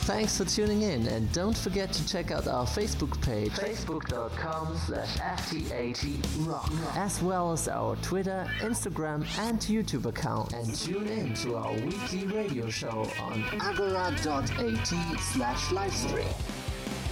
Thanks for tuning in, and don't forget to check out our Facebook page, facebook.com/FTATRock, as well as our Twitter, Instagram, and YouTube account. And tune in to our weekly radio show on agora.at/livestream.